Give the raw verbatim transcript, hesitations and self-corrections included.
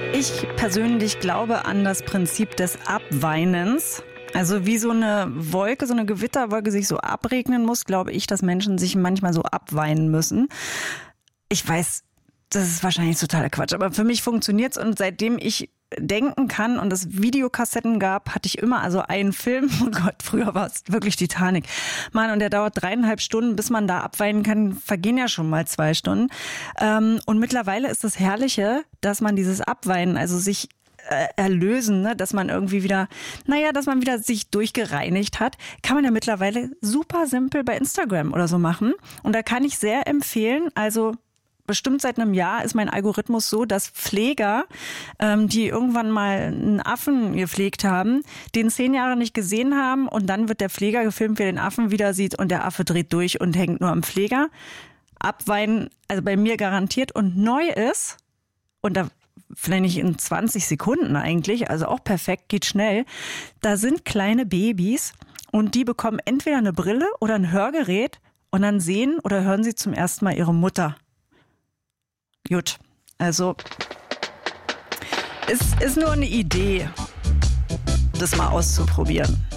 Ich persönlich glaube an das Prinzip des Abweinens. Also wie so eine Wolke, so eine Gewitterwolke sich so abregnen muss, glaube ich, dass Menschen sich manchmal so abweinen müssen. Ich weiß, das ist wahrscheinlich totaler Quatsch, aber für mich funktioniert's und seitdem ich denken kann und es Videokassetten gab, hatte ich immer also einen Film. Oh Gott, früher war es wirklich Titanic. Mann, und der dauert dreieinhalb Stunden, bis man da abweinen kann, vergehen ja schon mal zwei Stunden. Und mittlerweile ist das Herrliche, dass man dieses Abweinen, also sich erlösen, ne, dass man irgendwie wieder, naja, dass man wieder sich durchgereinigt hat, kann man ja mittlerweile super simpel bei Instagram oder so machen. Und da kann ich sehr empfehlen, also bestimmt seit einem Jahr ist mein Algorithmus so, dass Pfleger, ähm, die irgendwann mal einen Affen gepflegt haben, den zehn Jahre nicht gesehen haben und dann wird der Pfleger gefilmt, wie er den Affen wieder sieht und der Affe dreht durch und hängt nur am Pfleger. Abweinen, also bei mir garantiert und neu ist, und da vielleicht nicht in zwanzig Sekunden eigentlich, also auch perfekt, geht schnell, da sind kleine Babys und die bekommen entweder eine Brille oder ein Hörgerät und dann sehen oder hören sie zum ersten Mal ihre Mutter. Gut, also es ist nur eine Idee, das mal auszuprobieren.